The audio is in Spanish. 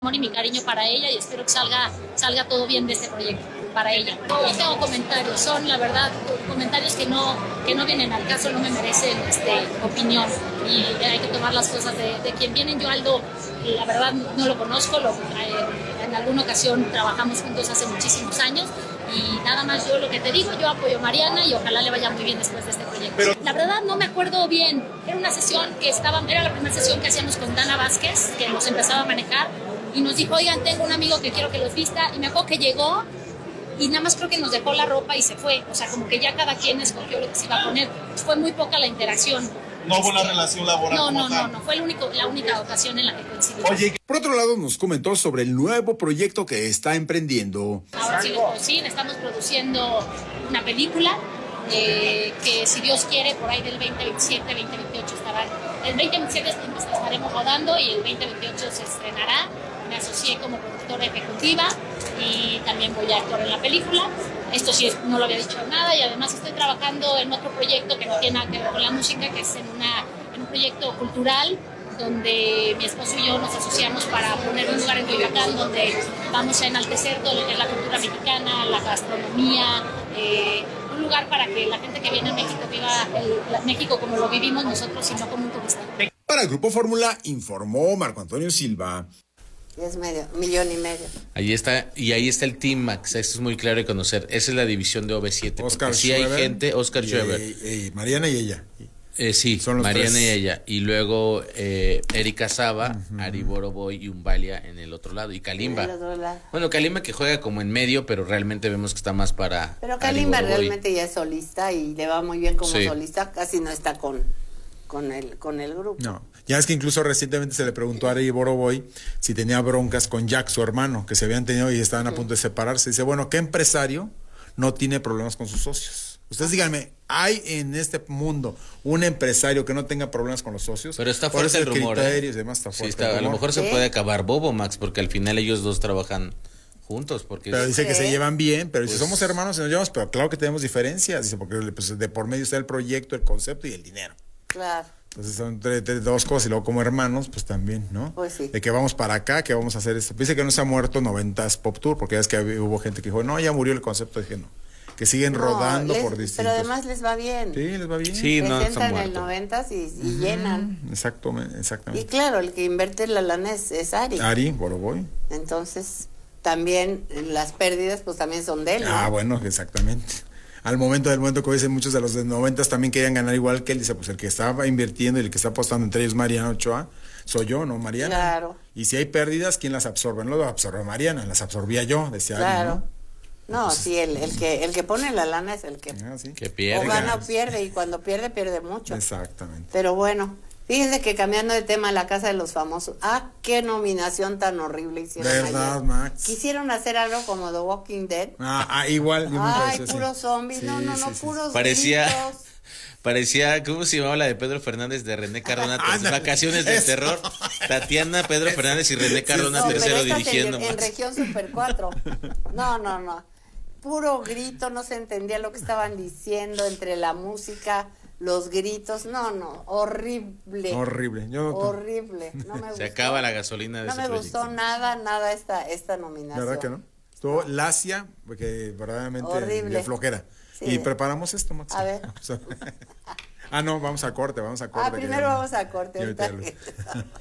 amor y mi cariño para ella y espero que salga todo bien de este proyecto para ella. No tengo comentarios, son la verdad comentarios que no vienen al caso, no me merecen opinión y hay que tomar las cosas de quien vienen. Yo Aldo, la verdad no lo conozco, en alguna ocasión trabajamos juntos hace muchísimos años y nada más yo lo que te digo, yo apoyo a Mariana y ojalá le vaya muy bien después de este proyecto. Pero la verdad no me acuerdo bien, era una sesión era la primera sesión que hacíamos con Dana Vázquez, que nos empezaba a manejar y nos dijo, oigan, tengo un amigo que quiero que los vista, y me acuerdo que llegó y nada más creo que nos dejó la ropa y se fue, o sea, como que ya cada quien escogió lo que se iba a poner, fue muy poca la interacción. No hubo una relación laboral. No, fue la única ocasión en la que coincidimos. Oye, por otro lado nos comentó sobre el nuevo proyecto que está emprendiendo. Ahora sí les puedo decir, estamos produciendo una película que si Dios quiere por ahí del 2027, 2028 estará. El 2027 estaremos rodando y el 2028 se estrenará. Me asocié como productora ejecutiva y también voy a actuar en la película. Esto sí no lo había dicho nada y además estoy trabajando en otro proyecto que no tiene nada que ver con la música, que es en un proyecto cultural donde mi esposo y yo nos asociamos para poner un lugar en Coyoacán donde vamos a enaltecer todo lo que es la cultura mexicana, la gastronomía, un lugar para que la gente que viene a México viva México como lo vivimos nosotros y no como un turista. Para el Grupo Fórmula informó Marco Antonio Silva. Es $1.500.000. Ahí está, y ahí está el Team Max, eso es muy claro de conocer. Esa es la división de OV7. Oscar sí hay gente, Oscar Schweber. Mariana y ella. Sí, son los Mariana tres. Y ella. Y luego Erika Saba, Ari Boroboy y Umbalia en el otro lado. Y Kalimba. Bueno, Kalimba que juega como en medio, pero realmente vemos que está más para. Pero Kalimba realmente ya es solista y le va muy bien como solista. Casi no está con el grupo. No, ya es que incluso recientemente se le preguntó a Ari Boroboy si tenía broncas con Jack, su hermano, que se habían tenido y estaban a punto de separarse. Dice, bueno, ¿qué empresario no tiene problemas con sus socios? Ustedes díganme, ¿hay en este mundo un empresario que no tenga problemas con los socios? Pero está fuerte el rumor, demás está fuerte. Sí, a lo mejor se puede acabar Bobo, Max, porque al final ellos dos trabajan juntos. Pero dice que se llevan bien, pero dice, somos hermanos y nos llevamos, pero claro que tenemos diferencias. Dice, porque pues, de por medio está el proyecto, el concepto y el dinero. Claro. Entonces son dos cosas y luego como hermanos, pues también, ¿no? Pues sí. De que vamos para acá, que vamos a hacer esto. Dice que no se ha muerto 90s Pop Tour, porque ya es que hubo gente que dijo, no, ya murió el concepto. Dije, no, que siguen rodando por distintos. Pero además les va bien. Sí, les va bien. Sí, no está muerto. En el 90s y llenan. Exactamente. Y claro, el que invierte la lana es Ari. Ari Boroboy. Entonces, también las pérdidas, pues también son de él, ¿no? Ah, bueno, exactamente. Del momento que dicen muchos de los de 90 también querían ganar igual que él, dice, pues el que estaba invirtiendo y el que está apostando entre ellos Mariana Ochoa, soy yo, ¿no, Mariana? Claro. Y si hay pérdidas, ¿quién las absorbe? No las absorbe Mariana, las absorbía yo, decía claro. Ari, ¿no? No, sí, el que pone la lana es el que pierde. O gana o pierde, y cuando pierde mucho. Exactamente. Pero bueno, fíjense que cambiando de tema, La Casa de los Famosos, qué nominación tan horrible hicieron. ¿Verdad, ayer. Max? Quisieron hacer algo como The Walking Dead. Igual. Puros zombies, sí, puros Parecía, ¿cómo se llamaba la de Pedro Fernández de René Cardona? Vacaciones del terror. Tatiana, Pedro Fernández y René Cardona tercero dirigiendo. En Región Super 4. No. Puro grito, no se entendía lo que estaban diciendo entre la música, los gritos. No, horrible. Horrible. Horrible. No me gustó. Se acaba la gasolina de ese proyecto. No me gustó nada esta nominación. ¿Verdad que no? Estuvo lacia, porque verdaderamente horrible. De flojera. Sí. Y preparamos esto, Max. A ver. No, vamos a corte. Primero vamos a corte.